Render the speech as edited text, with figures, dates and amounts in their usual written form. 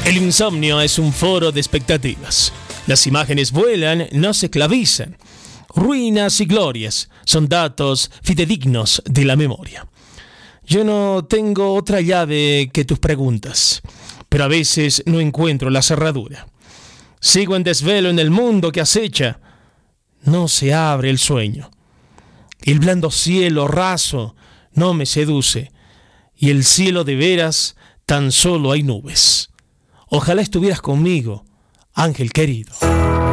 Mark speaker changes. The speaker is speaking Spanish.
Speaker 1: El insomnio es un foro de expectativas. Las imágenes vuelan, no se esclavizan. Ruinas y glorias son datos fidedignos de la memoria. Yo no tengo otra llave que tus preguntas, pero a veces no encuentro la cerradura. Sigo en desvelo en el mundo que acecha. No se abre el sueño. El blando cielo raso no me seduce, y el cielo de veras tan solo hay nubes. Ojalá estuvieras conmigo, ángel querido.